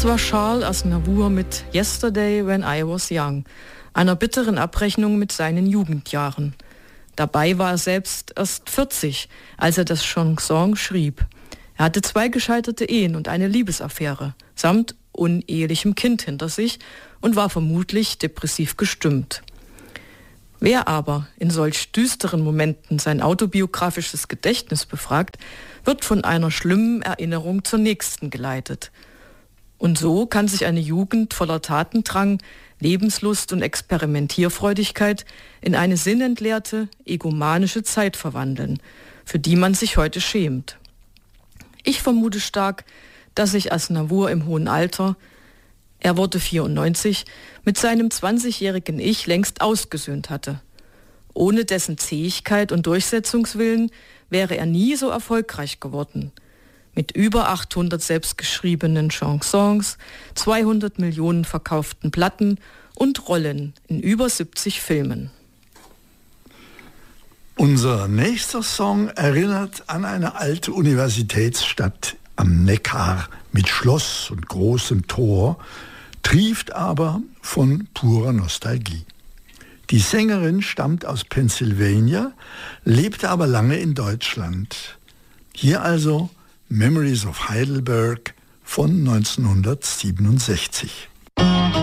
Das war Charles Aznavour mit Yesterday When I Was Young, einer bitteren Abrechnung mit seinen Jugendjahren. Dabei war er selbst erst 40, als er das Chanson schrieb. Er hatte 2 gescheiterte Ehen und eine Liebesaffäre, samt unehelichem Kind hinter sich und war vermutlich depressiv gestimmt. Wer aber in solch düsteren Momenten sein autobiografisches Gedächtnis befragt, wird von einer schlimmen Erinnerung zur nächsten geleitet. Und so kann sich eine Jugend voller Tatendrang, Lebenslust und Experimentierfreudigkeit in eine sinnentleerte, egomanische Zeit verwandeln, für die man sich heute schämt. Ich vermute stark, dass sich Aznavour im hohen Alter, er wurde 94, mit seinem 20-jährigen Ich längst ausgesöhnt hatte. Ohne dessen Zähigkeit und Durchsetzungswillen wäre er nie so erfolgreich geworden. Mit über 800 selbstgeschriebenen Chansons, 200 Millionen verkauften Platten und Rollen in über 70 Filmen. Unser nächster Song erinnert an eine alte Universitätsstadt am Neckar mit Schloss und großem Tor, trieft aber von purer Nostalgie. Die Sängerin stammt aus Pennsylvania, lebte aber lange in Deutschland. Hier also Memories of Heidelberg von 1967.